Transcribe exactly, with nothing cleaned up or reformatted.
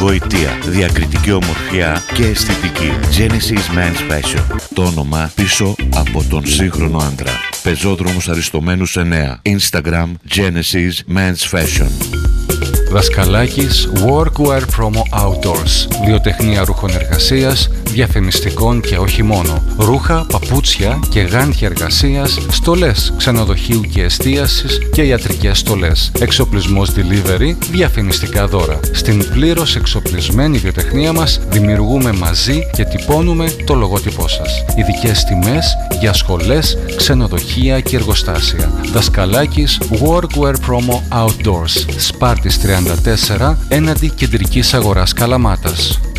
γοητεία, διακριτική ομορφιά και αισθητική. Genesis Men's Fashion. Το όνομα πίσω από τον σύγχρονο άντρα. Πεζόδρομος Αριστομένους εννέα. Instagram Genesis Men's Fashion. Δασκαλάκης Workwear Promo Outdoors. Βιοτεχνία ρούχων εργασίας, διαφημιστικών και όχι μόνο. Ρούχα, παπούτσια και γάντια εργασίας, στολές ξενοδοχείου και εστίασης και ιατρικές στολές. Εξοπλισμός delivery, διαφημιστικά δώρα. Στην πλήρως εξοπλισμένη βιοτεχνία μας δημιουργούμε μαζί και τυπώνουμε το λογότυπό σας. Ειδικές τιμές για σχολές, ξενοδοχεία και εργοστάσια. Δασκαλάκης Workwear Promo Outdoors. Σπάρτης τριάντα τέσσερα έναντι κεντρικής αγοράς Καλαμάτας.